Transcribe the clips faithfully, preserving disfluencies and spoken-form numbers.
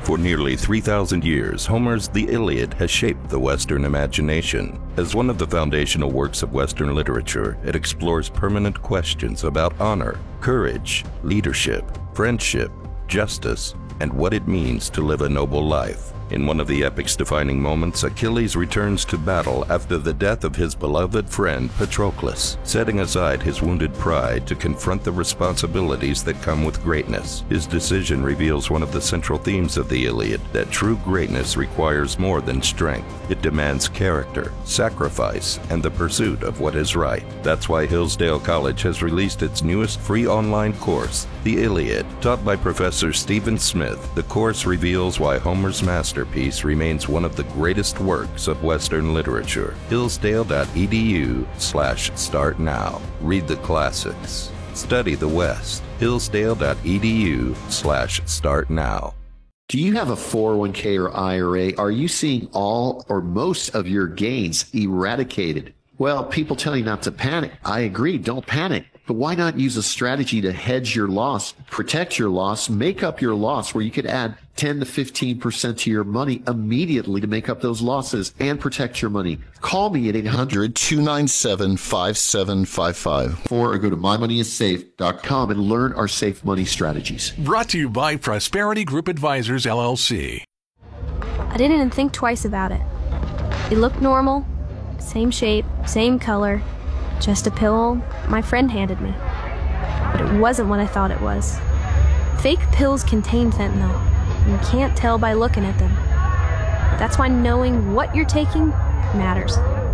For nearly three thousand years, Homer's The Iliad has shaped the Western imagination. As one of the foundational works of Western literature, it explores permanent questions about honor, courage, leadership, friendship, justice, and what it means to live a noble life. In one of the epic's defining moments, Achilles returns to battle after the death of his beloved friend Patroclus, setting aside his wounded pride to confront the responsibilities that come with greatness. His decision reveals one of the central themes of the Iliad, that true greatness requires more than strength. It demands character, sacrifice, and the pursuit of what is right. That's why Hillsdale College has released its newest free online course, The Iliad. Taught by Professor Stephen Smith, the course reveals why Homer's master Masterpiece remains one of the greatest works of Western literature. Hillsdale.edu slash start now. Read the classics. Study the West. Hillsdale.edu slash start now. Do you have a four oh one k or I R A? Are you seeing all or most of your gains eradicated? Well, people tell you not to panic. I agree, don't panic. But why not use a strategy to hedge your loss, protect your loss, make up your loss, where you could add ten to fifteen percent to your money immediately to make up those losses and protect your money? Call me at eight hundred, two nine seven, five seven five five or go to my money is safe dot com and learn our safe money strategies. Brought to you by Prosperity Group Advisors, L L C. I didn't even think twice about it. It looked normal, same shape, same color. Just a pill my friend handed me. But it wasn't what I thought it was. Fake pills contain fentanyl, and you can't tell by looking at them. That's why knowing what you're taking matters.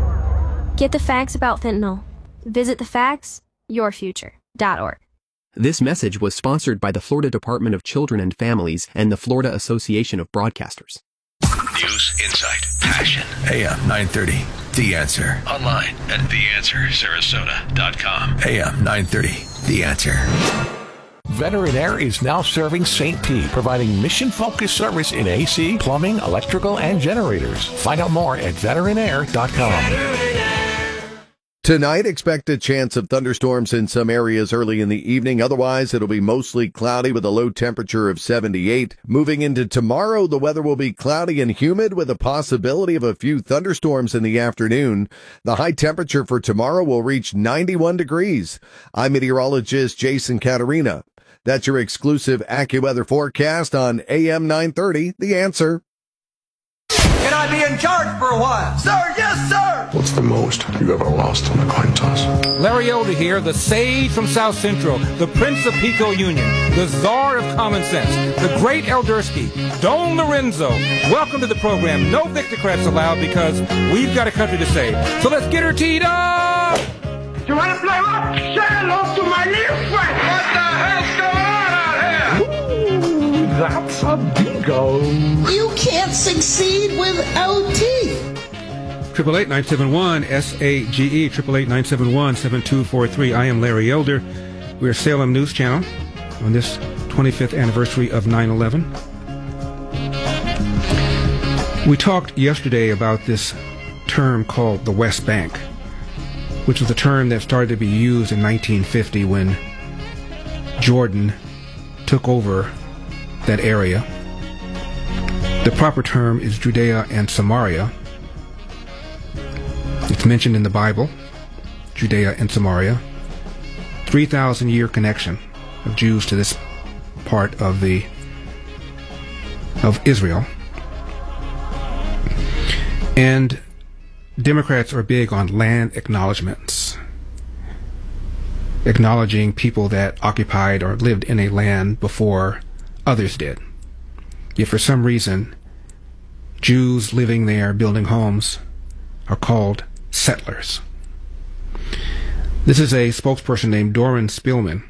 Get the facts about fentanyl. Visit the facts your future dot org. This message was sponsored by the Florida Department of Children and Families and the Florida Association of Broadcasters. News, insight, passion. A M nine thirty. The Answer. Online at the answer sarasota dot com. A M nine thirty. The Answer. Veteran Air is now serving Saint Pete, providing mission-focused service in A C, plumbing, electrical, and generators. Find out more at veteran air dot com. Tonight, expect a chance of thunderstorms in some areas early in the evening. Otherwise, it'll be mostly cloudy with a low temperature of seventy-eight. Moving into tomorrow, the weather will be cloudy and humid with a possibility of a few thunderstorms in the afternoon. The high temperature for tomorrow will reach ninety-one degrees. I'm meteorologist Jason Caterina. That's your exclusive AccuWeather forecast on A M nine thirty, The Answer. Can I be in charge for a while? Sir, yes, sir! What's the most you've ever lost on a coin toss? Larry Elder here, the sage from South Central, the Prince of Pico Union, the czar of common sense, the great Eldersky, Don Lorenzo. Welcome to the program. No Victocrats allowed because we've got a country to save. So let's get her teed up! You want to play what? Say hello to my little friend! What the hell's going on out here? Ooh, that's a bingo. You can't succeed without teeth. Triple eight nine seven one S A G E triple eight nine seven one seven two four three. I am Larry Elder. We're Salem News Channel on this twenty-fifth anniversary of nine eleven. We talked yesterday about this term called the West Bank, which was a term that started to be used in nineteen fifty when Jordan took over that area. The proper term is Judea and Samaria. It's mentioned in the Bible, Judea and Samaria. three thousand year connection of Jews to this part of the of Israel. And Democrats are big on land acknowledgments, acknowledging people that occupied or lived in a land before others did. Yet for some reason, Jews living there, building homes, are called settlers. This is a spokesperson named Doron Spillman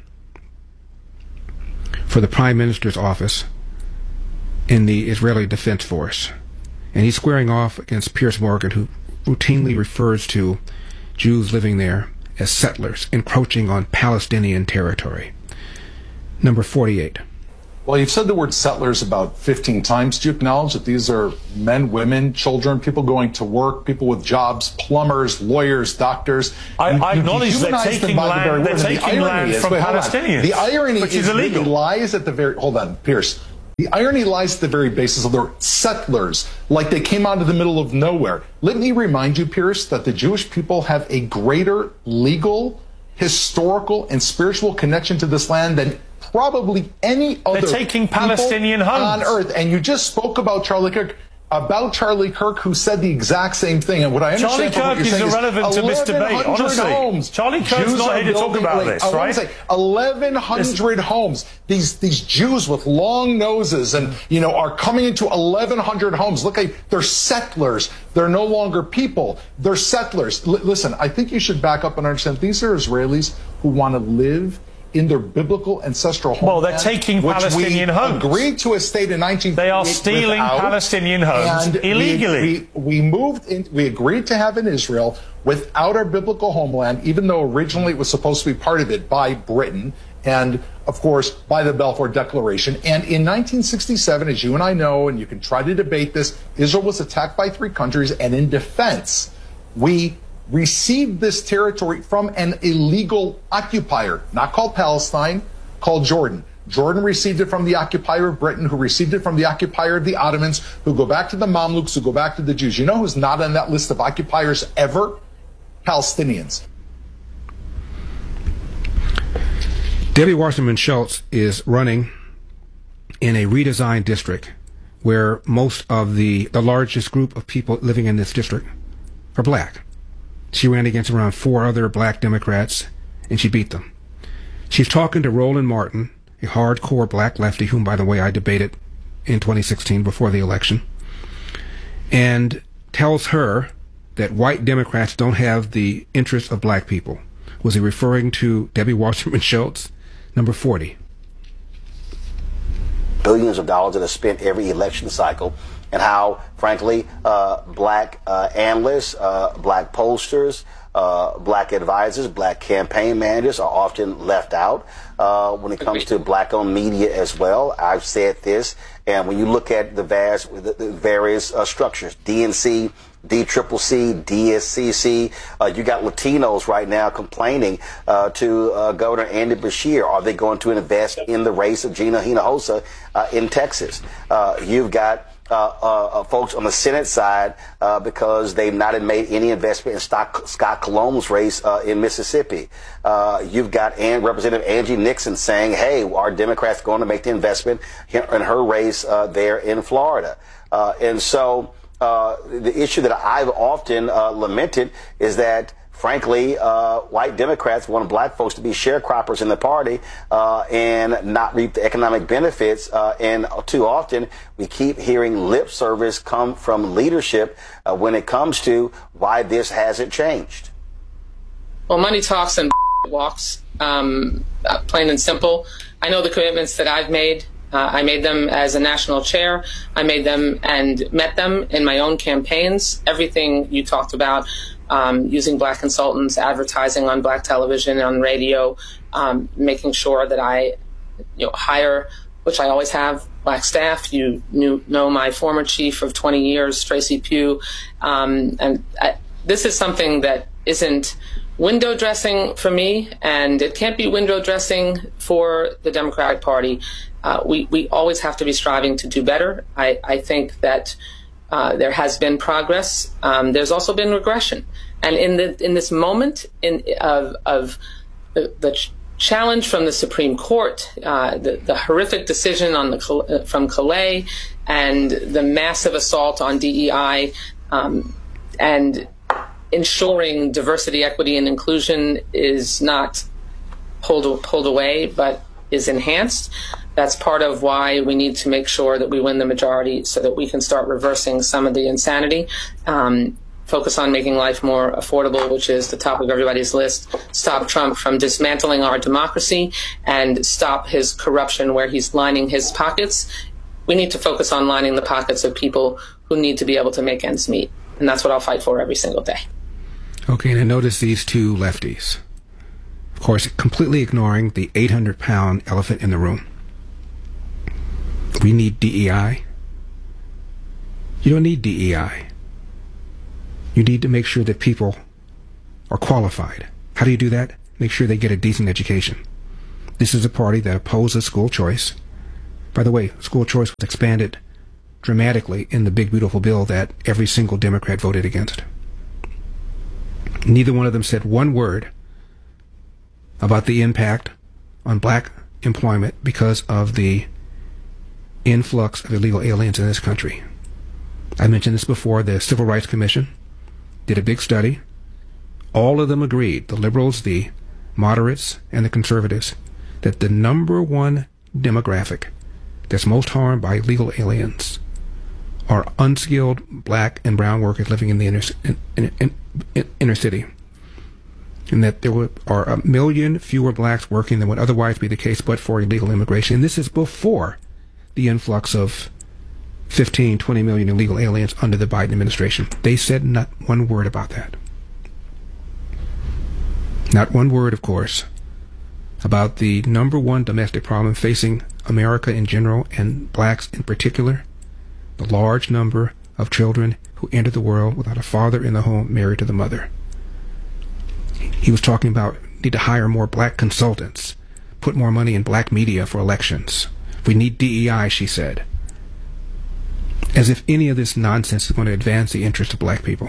for the Prime Minister's office in the Israeli Defense Force. And he's squaring off against Piers Morgan, who routinely refers to Jews living there as settlers, encroaching on Palestinian territory. Number forty-eight. Well, you've said the word settlers about fifteen times. Do you acknowledge that these are men, women, children, people going to work, people with jobs, plumbers, lawyers, doctors? I, I acknowledge they're taking land, they're taking land from Palestinians, The irony which is, is illegal. It lies at the very, hold on, Pierce. The irony lies at the very basis of their settlers, like they came out of the middle of nowhere. Let me remind you, Pierce, that the Jewish people have a greater legal, historical, and spiritual connection to this land than probably any other They're taking Palestinian people homes on earth. And you just spoke about Charlie Kirk. About Charlie Kirk, who said the exact same thing. And what I understand Charlie Kirk is irrelevant to this debate, honestly. Homes. Charlie Kirk's Jews not here to talk building, about like, this, I right? Say, eleven hundred homes. These these Jews with long noses and, you know, are coming into eleven hundred homes. Look, they're settlers. They're no longer people. They're settlers. L- listen, I think you should back up and understand these are Israelis who want to live in their biblical ancestral homeland. Well, they're taking Palestinian we homes. Agreed to a state in nineteen forty-eight. They are stealing without, Palestinian homes illegally. We, we, we moved in, we agreed to have in Israel without our biblical homeland, even though originally it was supposed to be part of it by Britain and, of course, by the Balfour Declaration. And in nineteen sixty-seven, as you and I know, and you can try to debate this, Israel was attacked by three countries, and in defense, we received this territory from an illegal occupier, not called Palestine, called Jordan. Jordan received it from the occupier of Britain, who received it from the occupier of the Ottomans, who go back to the Mamluks, who go back to the Jews. You know who's not on that list of occupiers ever? Palestinians. Debbie Wasserman Schultz is running in a redesigned district where most of the, the largest group of people living in this district are black. She ran against around four other black Democrats, and she beat them. She's talking to Roland Martin, a hardcore black lefty, whom, by the way, I debated in twenty sixteen before the election, and tells her that white Democrats don't have the interests of black people. Was he referring to Debbie Wasserman Schultz? Number forty. Billions of dollars that are spent every election cycle, and how, frankly, uh, black uh, analysts, uh, black pollsters, uh, black advisors, black campaign managers are often left out uh, when it comes to black-owned media as well. I've said this, and when you look at the vast, the, the various uh, structures, D N C, D C C C, D S C C, uh, you got Latinos right now complaining uh, to uh, Governor Andy Beshear. Are they going to invest in the race of Gina Hinojosa uh, in Texas? Uh, you've got Uh, uh, folks on the Senate side uh, because they've not made any investment in Scott, Scott Colom's race uh, in Mississippi. Uh, you've got Ann, Representative Angie Nixon saying, hey, are Democrats going to make the investment in her race uh, there in Florida? Uh, and so uh, the issue that I've often uh, lamented is that, frankly, uh, white Democrats want black folks to be sharecroppers in the party uh, and not reap the economic benefits. Uh, and too often we keep hearing lip service come from leadership uh, when it comes to why this hasn't changed. Well, money talks and walks, um, uh, plain and simple. I know the commitments that I've made. Uh, I made them as a national chair. I made them and met them in my own campaigns. Everything you talked about, um, using black consultants, advertising on black television, on radio, um, making sure that I, you know, hire, which I always have, black staff. You knew, know my former chief of twenty years, Tracy Pugh, um, and I, this is something that isn't window dressing for me, and it can't be window dressing for the Democratic Party. Uh, we, we always have to be striving to do better. I, I think that uh, there has been progress. Um, there's also been regression. And in the in this moment in of, of the, the ch- challenge from the Supreme Court, uh, the, the horrific decision on the uh, from Calais, and the massive assault on D E I, um, and ensuring diversity, equity, and inclusion is not pulled pulled away, but is enhanced. That's part of why we need to make sure that we win the majority so that we can start reversing some of the insanity. Um, focus on making life more affordable, which is the top of everybody's list. Stop Trump from dismantling our democracy and stop his corruption where he's lining his pockets. We need to focus on lining the pockets of people who need to be able to make ends meet. And that's what I'll fight for every single day. Okay, and I notice these two lefties. Of course, completely ignoring the eight hundred pound elephant in the room. We need D E I. You don't need D E I. You need to make sure that people are qualified. How do you do that? Make sure they get a decent education. This is a party that opposes school choice. By the way, school choice was expanded dramatically in the big, beautiful bill that every single Democrat voted against. Neither one of them said one word about the impact on black employment because of the influx of illegal aliens in this country. I mentioned this before. The Civil Rights Commission did a big study. All of them agreed, the liberals, the moderates, and the conservatives, that the number one demographic that's most harmed by illegal aliens are unskilled black and brown workers living in the inner, in, in, in, in, inner city. And that there were, are a million fewer blacks working than would otherwise be the case but for illegal immigration. And this is before the influx of fifteen, twenty million illegal aliens under the Biden administration. They said not one word about that. Not one word, of course, about the number one domestic problem facing America in general and blacks in particular, the large number of children who enter the world without a father in the home married to the mother. He was talking about need to hire more black consultants, put more money in black media for elections. We need D E I, she said. As if any of this nonsense is going to advance the interests of black people.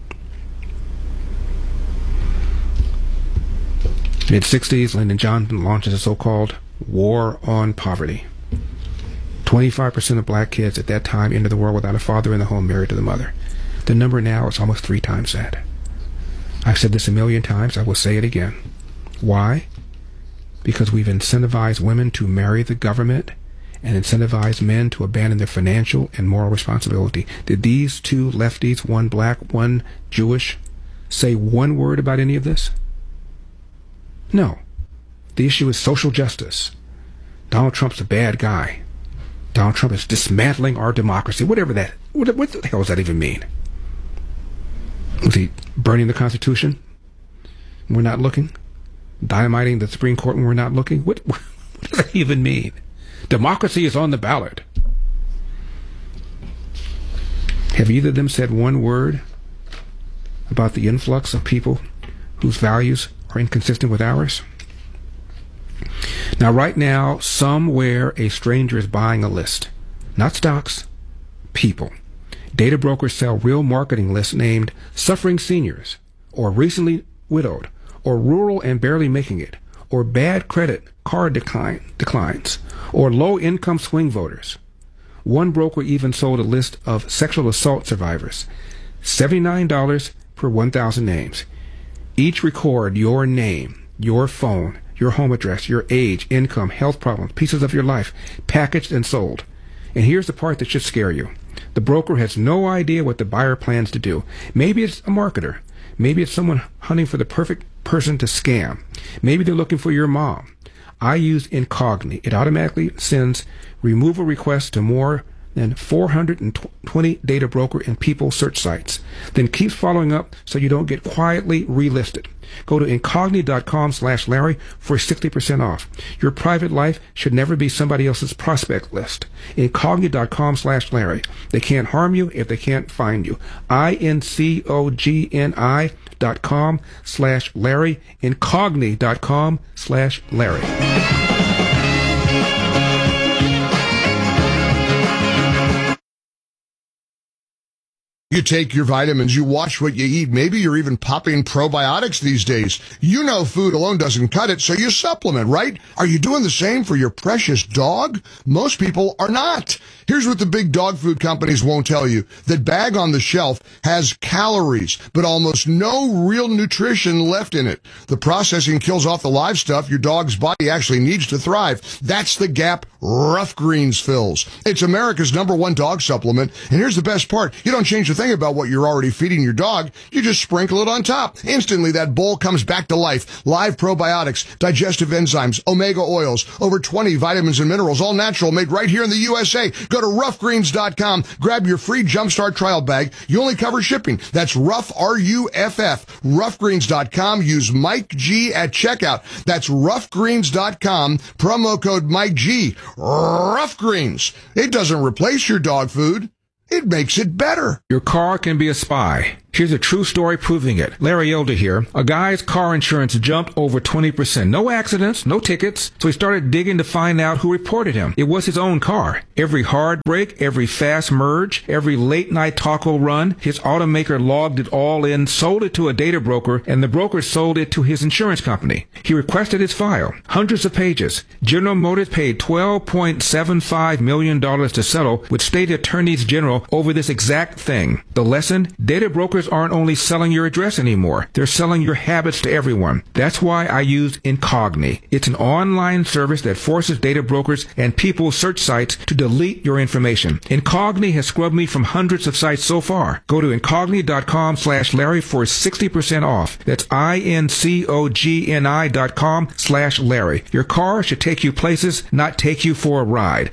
mid-sixties, Lyndon Johnson launches a so-called War on Poverty. twenty-five percent of black kids at that time entered the world without a father in the home married to the mother. The number now is almost three times that. I've said this a million times. I will say it again. Why? Because we've incentivized women to marry the government and incentivized men to abandon their financial and moral responsibility. Did these two lefties, one black, one Jewish, say one word about any of this? No. The issue is social justice. Donald Trump's a bad guy. Donald Trump is dismantling our democracy. Whatever that, what, what the hell does that even mean? Was he burning the Constitution? We're not looking? Dynamiting the Supreme Court when we're not looking? What, what does that even mean? Democracy is on the ballot. Have either of them said one word about the influx of people whose values are inconsistent with ours? Now, right now, somewhere a stranger is buying a list. Not stocks, people. Data brokers sell real marketing lists named Suffering Seniors, or Recently Widowed, or Rural and Barely Making It, or Bad Credit Card decline, Declines, or Low-Income Swing Voters. One broker even sold a list of sexual assault survivors. seventy-nine dollars per one thousand names. Each record your name, your phone, your home address, your age, income, health problems, pieces of your life, packaged and sold. And here's the part that should scare you. The broker has no idea what the buyer plans to do. Maybe it's a marketer. Maybe it's someone hunting for the perfect person to scam. Maybe they're looking for your mom. I use Incogni. It automatically sends removal requests to more than four hundred twenty data broker and people search sites. Then keeps following up so you don't get quietly relisted. Go to incogni.com slash Larry for sixty percent off. Your private life should never be somebody else's prospect list. Incogni.com slash Larry. They can't harm you if they can't find you. I-N-C-O-G-N-I dot com slash Larry. Incogni.com slash Larry. You take your vitamins, you watch what you eat. Maybe you're even popping probiotics these days. You know food alone doesn't cut it, so you supplement, right? Are you doing the same for your precious dog? Most people are not. Here's what the big dog food companies won't tell you. That bag on the shelf has calories, but almost no real nutrition left in it. The processing kills off the live stuff your dog's body actually needs to thrive. That's the gap Rough Greens fills. It's America's number one dog supplement, and here's the best part. You don't change a thing about what you're already feeding your dog. You just sprinkle it on top. Instantly, that bowl comes back to life. Live probiotics, digestive enzymes, omega oils, over twenty vitamins and minerals, all natural, made right here in the U S A. Go to rough greens dot com. Grab your free Jumpstart trial bag. You only cover shipping. That's rough, R U F F. rough greens dot com. Use Mike G at checkout. That's rough greens dot com. Promo code Mike G. Rough Greens. It doesn't replace your dog food. It makes it better. Your car can be a spy. Here's a true story proving it. Larry Elder here. A guy's car insurance jumped over twenty percent. No accidents, no tickets. So he started digging to find out who reported him. It was his own car. Every hard brake, every fast merge, every late night taco run, his automaker logged it all in, sold it to a data broker, and the broker sold it to his insurance company. He requested his file. Hundreds of pages. General Motors paid twelve point seven five million dollars to settle with state attorneys general over this exact thing. The lesson? Data brokers aren't only selling your address anymore. They're selling your habits to everyone. That's why I use Incogni. It's an online service that forces data brokers and people's search sites to delete your information. Incogni has scrubbed me from hundreds of sites so far. Go to incogni.com slash Larry for sixty percent off. That's I-N-C-O-G-N-I dot com slash Larry. Your car should take you places, not take you for a ride.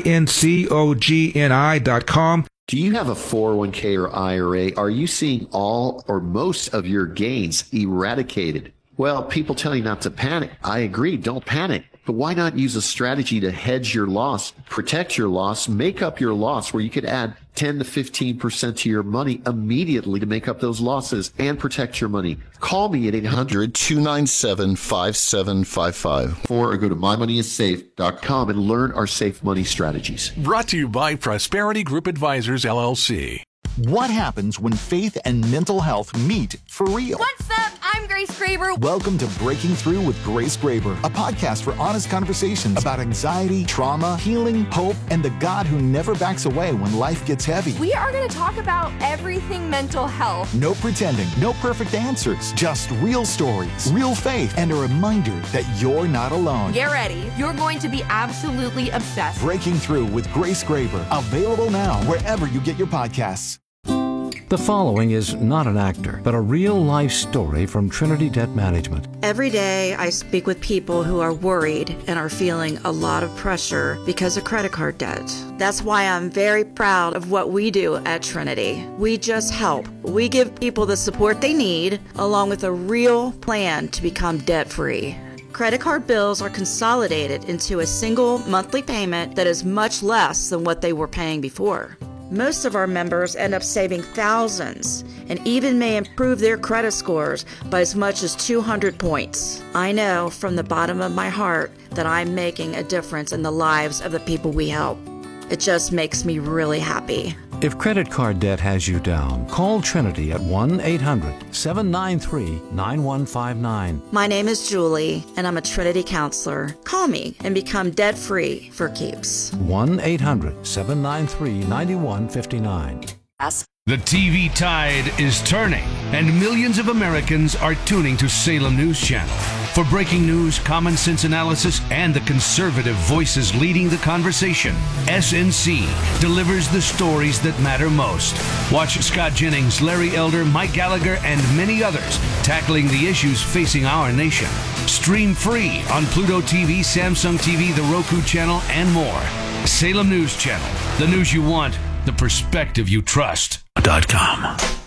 I-N-C-O-G-N-I dot com. Do you have a four oh one k or I R A? Are you seeing all or most of your gains eradicated? Well, people tell you not to panic. I agree, don't panic. But why not use a strategy to hedge your loss, protect your loss, make up your loss, where you could add ten to fifteen percent to your money immediately to make up those losses and protect your money? Call me at eight hundred, two nine seven, five seven five five or go to my money is safe dot com and learn our safe money strategies. Brought to you by Prosperity Group Advisors, L L C. What happens when faith and mental health meet for real? What's up? I'm Grace Graber. Welcome to Breaking Through with Grace Graber, a podcast for honest conversations about anxiety, trauma, healing, hope, and the God who never backs away when life gets heavy. We are going to talk about everything mental health. No pretending, no perfect answers, just real stories, real faith, and a reminder that you're not alone. Get ready. You're going to be absolutely obsessed. Breaking Through with Grace Graber, available now wherever you get your podcasts. The following is not an actor, but a real-life story from Trinity Debt Management. Every day, I speak with people who are worried and are feeling a lot of pressure because of credit card debt. That's why I'm very proud of what we do at Trinity. We just help. We give people the support they need, along with a real plan to become debt-free. Credit card bills are consolidated into a single monthly payment that is much less than what they were paying before. Most of our members end up saving thousands and even may improve their credit scores by as much as two hundred points. I know from the bottom of my heart that I'm making a difference in the lives of the people we help. It just makes me really happy. If credit card debt has you down, call Trinity at one eight hundred, seven nine three, nine one five nine. My name is Julie, and I'm a Trinity counselor. Call me and become debt-free for keeps. one eight hundred, seven nine three, nine one five nine. The T V tide is turning, and millions of Americans are tuning to Salem News Channel. For breaking news, common sense analysis, and the conservative voices leading the conversation, S N C delivers the stories that matter most. Watch Scott Jennings, Larry Elder, Mike Gallagher, and many others tackling the issues facing our nation. Stream free on Pluto T V, Samsung T V, the Roku channel, and more. Salem News Channel, the news you want, the perspective you trust. Dot com.